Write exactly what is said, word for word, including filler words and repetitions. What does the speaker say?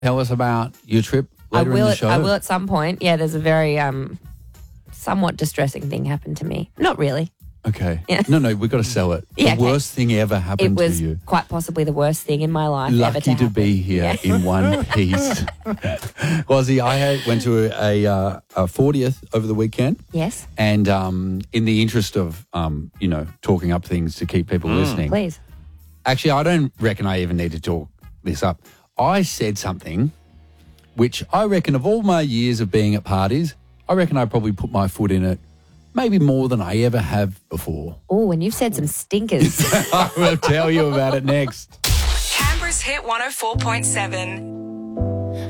Tell us about your trip I later will. in the At, show. I will at some point. Yeah, there's a very um, somewhat distressing thing happened to me. Not really. Okay. Yeah. No, no, we've got to sell it. Yeah, the okay. worst thing ever It happened was to you. quite possibly the worst thing in my life ever Lucky to to, happen. be here Yeah. in one piece. Wazzy, I had, went to a, uh, a fortieth over the weekend. Yes, And um, in the interest of, um, you know, talking up things to keep people listening. please. Actually, I don't reckon I even need to talk this up. I said something which I reckon of all my years of being at parties, I reckon I probably put my foot in it maybe more than I ever have before. Oh, and you've said some stinkers. I will tell you about it next. Canberra's Hit one oh four point seven.